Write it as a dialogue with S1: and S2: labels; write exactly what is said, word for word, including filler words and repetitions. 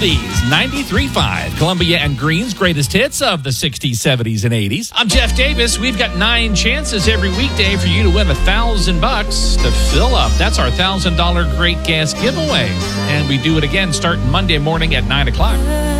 S1: Oldies, ninety-three point five. Columbia and Green's greatest hits of the sixties, seventies, and eighties. I'm Jeff Davis. We've got nine chances every weekday for you to win a thousand bucks to fill up. That's our one thousand dollars Great Gas giveaway. And we do it again starting Monday morning at nine o'clock.